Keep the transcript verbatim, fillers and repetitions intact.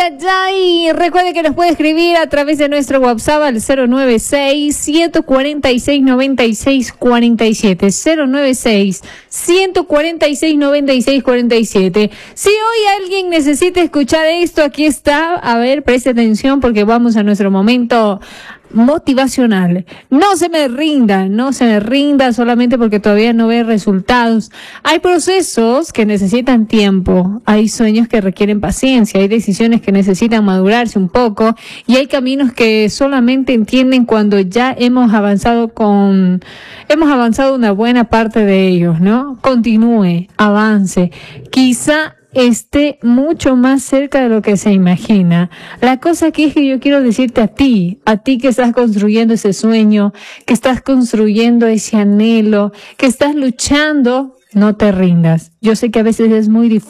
ay, ay. Recuerde que nos puede escribir a través de nuestro WhatsApp al cero nueve seis, ciento cuarenta y seis, noventa y seis cuarenta y siete. cero nueve seis, ciento cuarenta y seis, noventa y seis cuarenta y siete. Si hoy alguien necesita escuchar esto, aquí está. A ver, preste atención porque vamos a nuestro momento motivacional. No se me rinda, no se me rinda solamente porque todavía no ve resultados. Hay procesos que necesitan tiempo, hay sueños que requieren paciencia, hay decisiones que necesitan madurarse un poco y hay caminos que solamente entienden cuando ya hemos avanzado con, hemos avanzado una buena parte de ellos, ¿no? Continúe, avance. Quizá esté mucho más cerca de lo que se imagina. La cosa aquí es que yo quiero decirte a ti, a ti que estás construyendo ese sueño, que estás construyendo ese anhelo, que estás luchando, no te rindas. Yo sé que a veces es muy difícil.